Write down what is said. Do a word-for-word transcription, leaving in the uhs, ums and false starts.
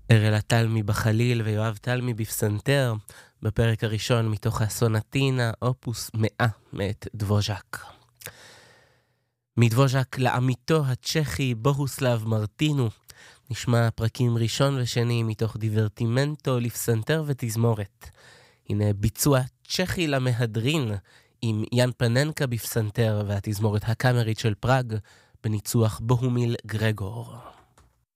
אראלה תלמי בחליל ויואב תלמי בפסנתר, בפרק הראשון מתוך הסונטינה אופוס מאה מאת דבוז'ק. מדבוז'ק לעמיתו הצ'כי בוהוסלב מרטינו, נשמע פרקים ראשון ושני מתוך דיברטימנטו לפסנתר ותזמורת. הנה ביצוע צ'כי למהדרין עם יאן פננקה בפסנתר והתזמורת הקאמרית של פראג בניצוח בוהומיל גרגור.